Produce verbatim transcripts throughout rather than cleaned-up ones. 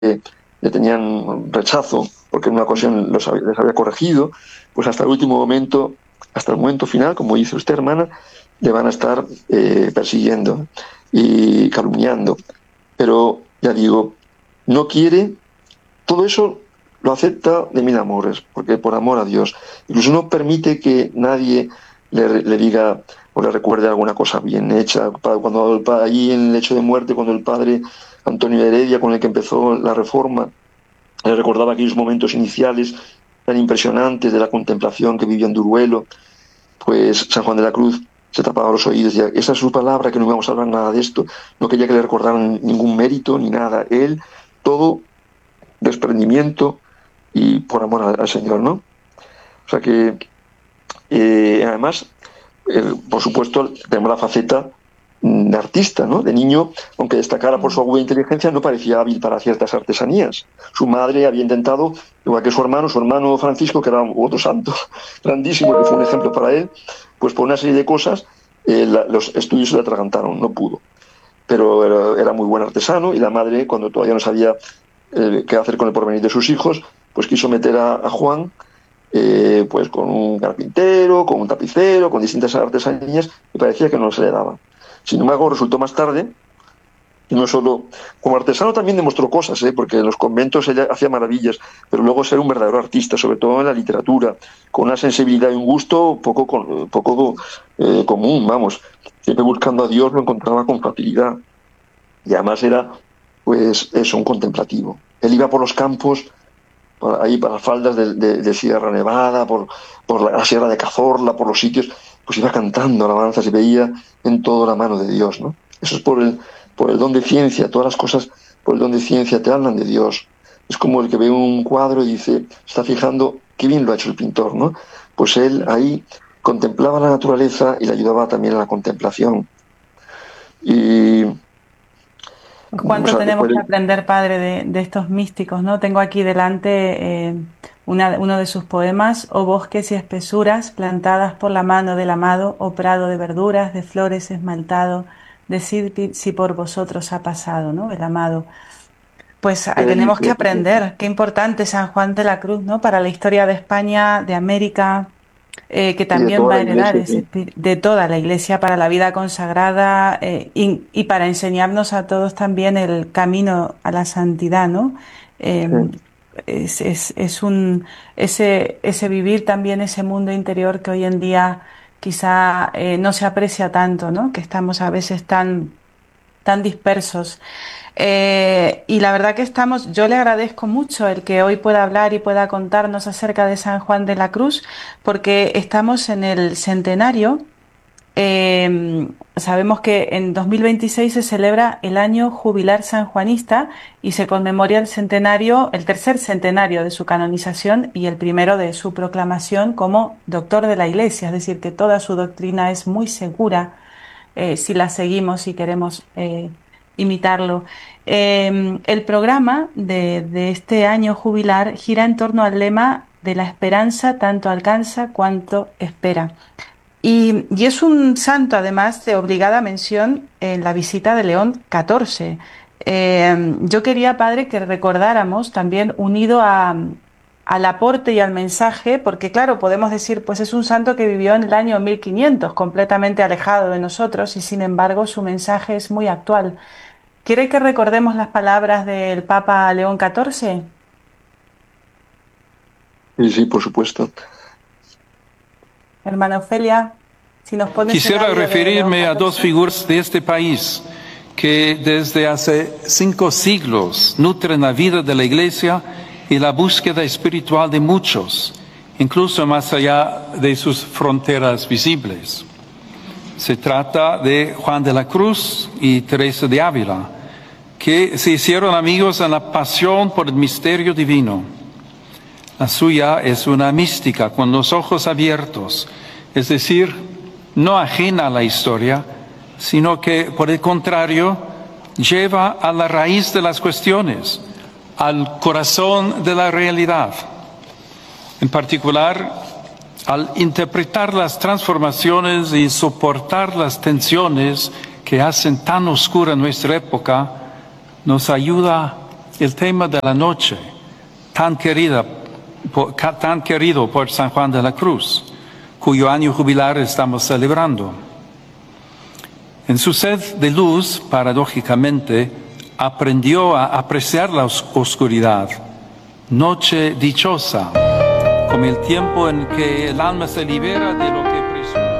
le tenían rechazo, porque en una ocasión los había, les había corregido, pues hasta el último momento, hasta el momento final, como dice usted, hermana, le van a estar eh, persiguiendo y calumniando. Pero, ya digo, no quiere, todo eso lo acepta de mil amores, porque por amor a Dios. Incluso no permite que nadie le, le diga o le recuerde alguna cosa bien hecha. Cuando el, allí en el lecho de muerte, cuando el padre Antonio Heredia, con el que empezó la reforma, le recordaba aquellos momentos iniciales tan impresionantes de la contemplación que vivió en Duruelo, pues San Juan de la Cruz se tapaba los oídos y decía, esa es su palabra, que no íbamos a hablar nada de esto. No quería que le recordaran ningún mérito ni nada. Él, todo desprendimiento y por amor al, al Señor, ¿no? O sea que, eh, además, eh, por supuesto, tenemos la faceta de artista, ¿no? De niño, aunque destacara por su aguda inteligencia, no parecía hábil para ciertas artesanías. Su madre había intentado, igual que su hermano, su hermano Francisco, que era otro santo grandísimo, que fue un ejemplo para él, pues por una serie de cosas eh, la, los estudios se le atragantaron, no pudo. Pero era, era muy buen artesano y la madre, cuando todavía no sabía eh, qué hacer con el porvenir de sus hijos, pues quiso meter a, a Juan eh, pues con un carpintero, con un tapicero, con distintas artesanías, y parecía que no se le daba. Sin embargo, resultó más tarde, y no solo como artesano también demostró cosas, ¿eh? Porque en los conventos ella hacía maravillas, pero luego ser un verdadero artista, sobre todo en la literatura, con una sensibilidad y un gusto poco, poco eh, común, vamos. Siempre buscando a Dios lo encontraba con facilidad. Y además era, pues, eso, un contemplativo. Él iba por los campos, por ahí, para las faldas de, de, de Sierra Nevada, por, por la, la Sierra de Cazorla, por los sitios, pues iba cantando alabanzas y veía en todo la mano de Dios, ¿no? Eso es por el, por el don de ciencia, todas las cosas por el don de ciencia te hablan de Dios. Es como el que ve un cuadro y dice, está fijando qué bien lo ha hecho el pintor, ¿no? Pues él ahí contemplaba la naturaleza y le ayudaba también a la contemplación. Y ¿Cuánto o sea, tenemos después, que aprender, padre, de, de estos místicos, ¿no? Tengo aquí delante eh, una, uno de sus poemas: o bosques y espesuras plantadas por la mano del amado, o prado de verduras, de flores esmaltado, decid si por vosotros ha pasado, ¿no? El amado. Pues eh, él tenemos que dice, aprender. Qué importante San Juan de la Cruz, ¿no? Para la historia de España, de América, eh, que y de también toda va la a heredar iglesia, ese sí. espíritu de toda la Iglesia para la vida consagrada, eh, y, y para enseñarnos a todos también el camino a la santidad, ¿no? Eh, Sí. es, es, es un ese, ese vivir también ese mundo interior que hoy en día quizá eh, no se aprecia tanto, ¿no? Que estamos a veces tan, tan dispersos. Eh, y la verdad que estamos, yo le agradezco mucho el que hoy pueda hablar y pueda contarnos acerca de San Juan de la Cruz, porque estamos en el centenario. Eh, sabemos que en dos mil veintiséis se celebra el año jubilar sanjuanista y se conmemora el centenario, el tercer centenario de su canonización y el primero de su proclamación como doctor de la Iglesia, es decir, que toda su doctrina es muy segura eh, si la seguimos y queremos eh, imitarlo. Eh, el programa de, de este año jubilar gira en torno al lema de la esperanza tanto alcanza cuanto espera. Y, y es un santo, además, de obligada mención en la visita de León catorce. Eh, yo quería, padre, que recordáramos también, unido a, al aporte y al mensaje, porque claro, podemos decir, pues es un santo que vivió en el año mil quinientos, completamente alejado de nosotros, y sin embargo su mensaje es muy actual. ¿Quiere que recordemos las palabras del Papa León catorce? Sí, sí, por supuesto. Hermana Ofelia, si nos pones el Quisiera audio de León referirme a dos catorce. figuras de este país que desde hace cinco siglos nutren la vida de la Iglesia y la búsqueda espiritual de muchos, incluso más allá de sus fronteras visibles. Se trata de Juan de la Cruz y Teresa de Ávila, que se hicieron amigos en la pasión por el misterio divino. La suya es una mística con los ojos abiertos, es decir, no ajena a la historia, sino que, por el contrario, lleva a la raíz de las cuestiones, al corazón de la realidad. En particular, al interpretar las transformaciones y soportar las tensiones que hacen tan oscura nuestra época, nos ayuda el tema de la noche, tan querida, por, tan querido por San Juan de la Cruz, cuyo año jubilar estamos celebrando. En su sed de luz, paradójicamente, aprendió a apreciar la os- oscuridad, noche dichosa, como el tiempo en que el alma se libera de lo que presume.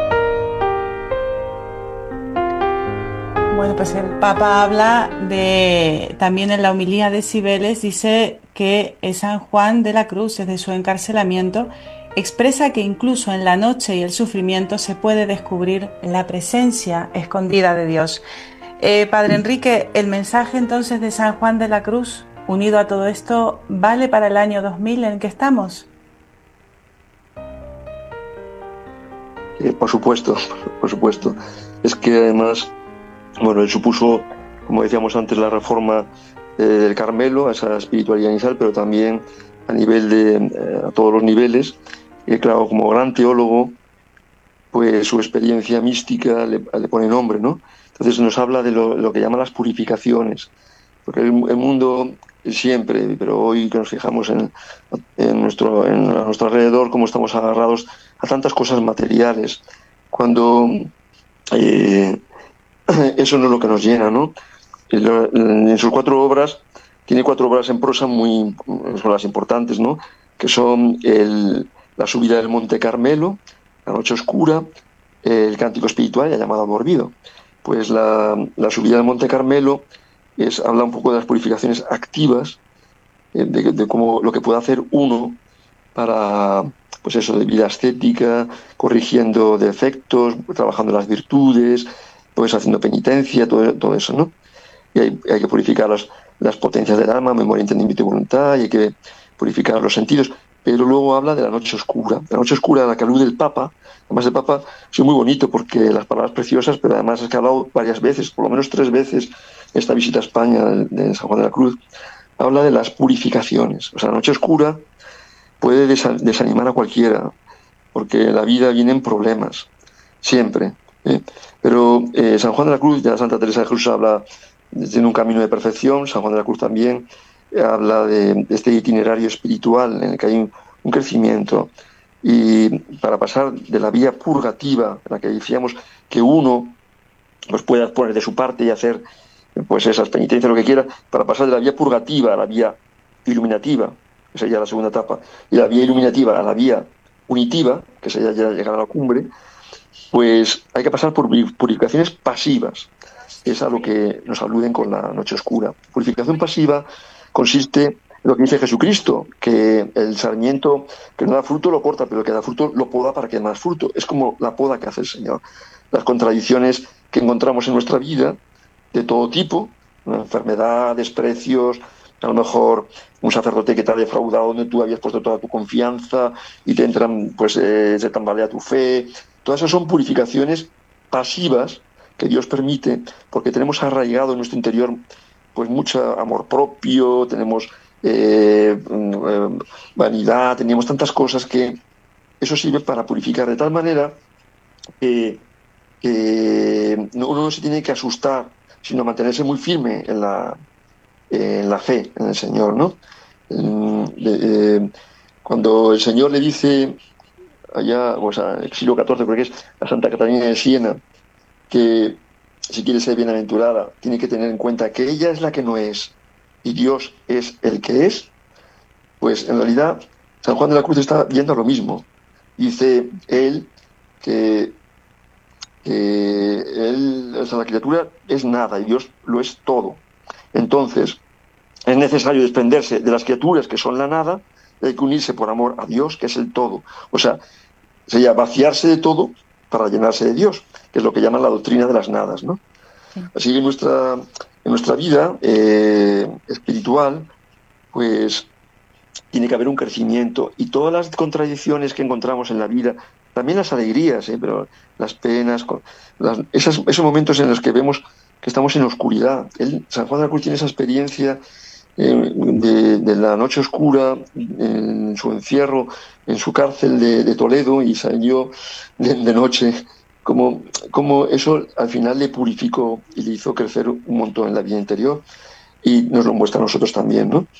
Bueno, pues el Papa habla de, también en la homilía de Cibeles, dice que San Juan de la Cruz, desde su encarcelamiento, expresa que incluso en la noche y el sufrimiento se puede descubrir la presencia escondida de Dios. Eh, Padre Enrique, el mensaje entonces de San Juan de la Cruz, unido a todo esto, ¿vale para el año dos mil en que estamos? Eh, por supuesto, por supuesto. Es que además, bueno, él supuso, como decíamos antes, la reforma eh, del Carmelo, esa espiritualidad inicial, pero también a nivel de, eh, a todos los niveles. Y claro, como gran teólogo, pues su experiencia mística le, le pone nombre, ¿no? Entonces nos habla de lo, lo que llama las purificaciones, porque el, el mundo siempre, pero hoy que nos fijamos en, en, nuestro, en a nuestro alrededor, cómo estamos agarrados a tantas cosas materiales, cuando eh, eso no es lo que nos llena, ¿no? En sus cuatro obras, tiene cuatro obras en prosa muy, son las importantes, ¿no? Que son el, la subida del Monte Carmelo, la noche oscura, el cántico espiritual, ya llamado Amor Vivo. Pues la, la subida del Monte Carmelo es, habla un poco de las purificaciones activas, eh, de, de cómo lo que puede hacer uno para, pues eso, de vida ascética, corrigiendo defectos, trabajando las virtudes, pues haciendo penitencia, todo, todo eso, ¿no? Y hay, hay que purificar las, las potencias del alma, memoria, entendimiento y voluntad, y hay que purificar los sentidos. Pero luego habla de la noche oscura, la noche oscura a la que alude el Papa. Además el Papa es muy bonito porque las palabras preciosas, pero además es que ha hablado varias veces, por lo menos tres veces, esta visita a España de San Juan de la Cruz, habla de las purificaciones. O sea, la noche oscura puede desanimar a cualquiera, porque en la vida vienen problemas, siempre. ¿eh? Pero eh, San Juan de la Cruz, ya Santa Teresa de Jesús habla de un camino de perfección, San Juan de la Cruz también habla de este itinerario espiritual en el que hay un, un crecimiento, y para pasar de la vía purgativa, en la que decíamos que uno pues pueda poner de su parte y hacer pues esas penitencias, lo que quiera, para pasar de la vía purgativa a la vía iluminativa, que sería la segunda etapa, y la vía iluminativa a la vía unitiva, que sería ya llegar a la cumbre, pues hay que pasar por purificaciones pasivas. Es a lo que nos aluden con la noche oscura. Purificación pasiva consiste en lo que dice Jesucristo, que el sarmiento que no da fruto lo corta, pero el que da fruto lo poda para que dé más fruto. Es como la poda que hace el Señor. Las contradicciones que encontramos en nuestra vida, de todo tipo, una enfermedad, desprecios, a lo mejor un sacerdote que te ha defraudado donde tú habías puesto toda tu confianza y te entran, pues eh, se tambalea tu fe. Todas esas son purificaciones pasivas que Dios permite, porque tenemos arraigado en nuestro interior pues mucho amor propio, tenemos eh, eh, vanidad, tenemos tantas cosas que eso sirve para purificar de tal manera que eh, uno no se tiene que asustar, sino mantenerse muy firme en la, en la fe, en el Señor, ¿no? Eh, eh, cuando el Señor le dice allá, o sea, el siglo catorce, creo que es a Santa Catalina de Siena, que si quiere ser bienaventurada, tiene que tener en cuenta que ella es la que no es y Dios es el que es, pues en realidad San Juan de la Cruz está viendo lo mismo. Dice él que, que él, o sea, la criatura es nada y Dios lo es todo. Entonces, es necesario desprenderse de las criaturas que son la nada y hay que unirse por amor a Dios, que es el todo. O sea, sería vaciarse de todo para llenarse de Dios, que es lo que llaman la doctrina de las nadas, ¿no? Sí. Así que en nuestra, en nuestra vida eh, espiritual, pues tiene que haber un crecimiento, y todas las contradicciones que encontramos en la vida, también las alegrías, ¿eh? Pero las penas, las, esas, esos momentos en los que vemos que estamos en oscuridad. Él, San Juan de la Cruz tiene esa experiencia eh, de, de la noche oscura, en su encierro, en su cárcel de, de Toledo, y salió de, de noche, como, como eso al final le purificó y le hizo crecer un montón en la vida interior. y nos lo muestra a nosotros también, ¿no?